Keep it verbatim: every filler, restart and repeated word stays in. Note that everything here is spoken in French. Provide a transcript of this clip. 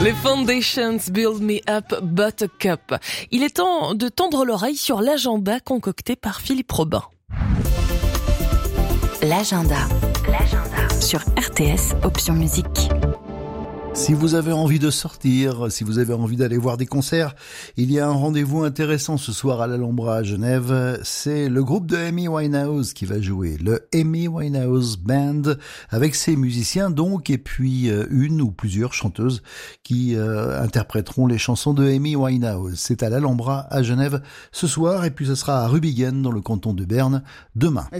Les Foundations Build Me Up Buttercup. Il est temps de tendre l'oreille sur l'agenda concocté par Philippe Robin. L'agenda. L'agenda. Sur R T S Option Musique. Si vous avez envie de sortir, si vous avez envie d'aller voir des concerts, il y a un rendez-vous intéressant ce soir à l'Alhambra à Genève. C'est le groupe de Amy Winehouse qui va jouer, le Amy Winehouse Band, avec ses musiciens donc, et puis euh, une ou plusieurs chanteuses qui euh, interpréteront les chansons de Amy Winehouse. C'est à l'Alhambra à Genève ce soir, et puis ce sera à Rubigen dans le canton de Berne demain.